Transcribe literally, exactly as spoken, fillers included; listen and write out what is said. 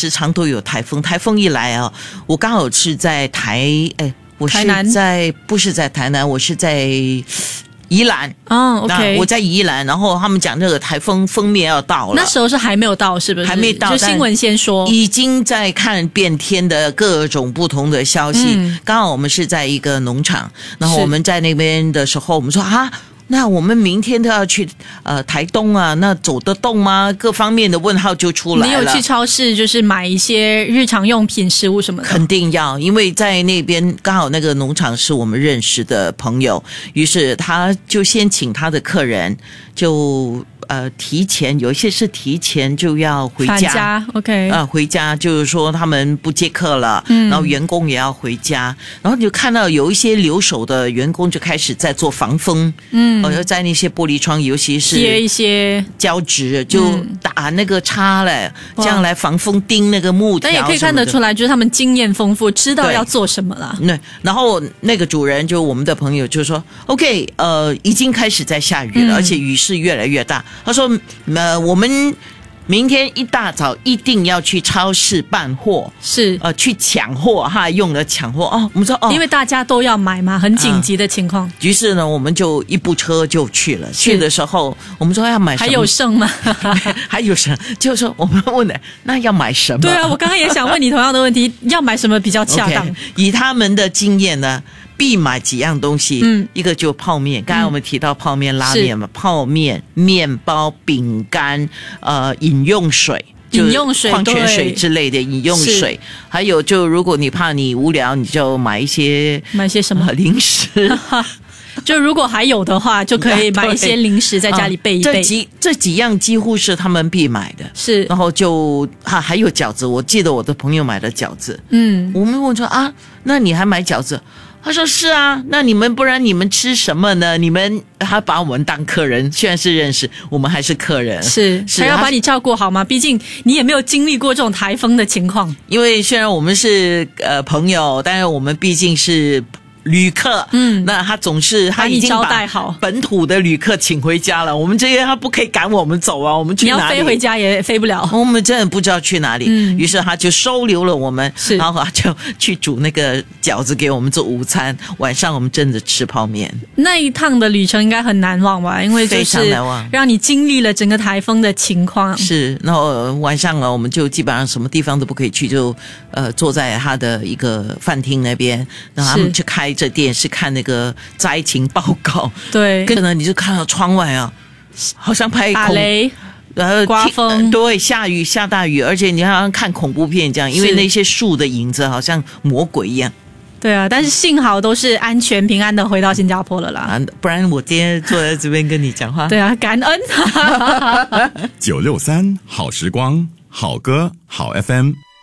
时常都有台风，台风一来啊，我刚好是在台，哎，我是在不是在台南，我是在宜兰。 哦 ，OK， 我在宜兰，然后他们讲这个台风封面要到了， 那时候是还没有到，是不是？ 还没到， 就新闻先说， 已经在看变天的各种不同的消息。嗯、刚好我们是在一个农场，然后我们在那边的时候，我们说啊。那我们明天都要去呃台东啊，那走得动吗？各方面的问号就出来了。 你有去超市就是买一些日常用品、食物什么的？ 肯定要，因为在那边刚好那个农场是我们认识的朋友，于是他就先请他的客人就。呃，提前有一些是提前就要回家， 家 OK， 呃，回家就是说他们不接客了，嗯，然后员工也要回家，然后你就看到有一些留守的员工就开始在做防风，嗯，呃，在那些玻璃窗，尤其是贴一些胶纸，就打那个叉了，嗯、这样来防风，钉那个木条， 但也可以看得出来，就是他们经验丰富，知道要做什么了。 对，然后那个主人就我们的朋友就说 ，OK， 呃，已经开始在下雨了，嗯、而且雨势越来越大。他说：“呃，我们明天一大早一定要去超市办货， 是呃去抢货哈，用了抢货哦。我们说哦， 因为大家都要买嘛，很紧急的情况。呃、 于是呢，我们就一部车就去了。去的时候，我们说要买什么？ 还有剩吗？ 还有剩，就是说我们问的那要买什么？ 对啊，我刚刚也想问你同样的问题，要买什么比较恰当？ okay, 以他们的经验呢？”必买几样东西，嗯，一个就泡面，刚才我们提到泡面、拉面嘛，泡面、面包、饼干，呃，饮用水。 饮用水、 矿泉水之类的饮用水，还有就如果你怕你无聊，你就买一些买些什么、呃、 零食。 就如果还有的话，就可以买一些零食在家里备一备。 这几这几样几乎是他们必买的， 是。 然后就哈、啊、还有饺子，我记得我的朋友买的饺子，嗯，我们问说啊，那你还买饺子？他说是啊，那你们不然你们吃什么呢？你们他把我们当客人，虽然是认识，我们还是客人， 是还要把你照顾好吗？毕竟你也没有经历过这种台风的情况。 因为虽然我们是呃朋友，但是我们毕竟是旅客，嗯，那他总是他已经把本土的旅客请回家了，我们这些他不可以赶我们走啊，我们去哪里？ 你要飞回家也飞不了， 我们真的不知道去哪里。嗯，于是他就收留了我们， 是， 然后他就去煮那个饺子给我们做午餐，晚上我们真的吃泡面。 那一趟的旅程应该很难忘吧？因为就是让你经历了整个台风的情况。 是，然后晚上了，我们就基本上什么地方都不可以去，就呃坐在他的一个饭厅那边，然后他们去开这电视看那个灾情报告， 对， 可能你就看到窗外啊，好像拍打雷， 呃， 刮风， 对，下雨下大雨，而且你好像看恐怖片这样，因为那些树的影子好像魔鬼一样。 对啊，但是幸好都是安全平安的回到新加坡了啦， 啊、不然我今天坐在这边跟你讲话。 对啊，感恩。 九六三好时光，好歌好 F M。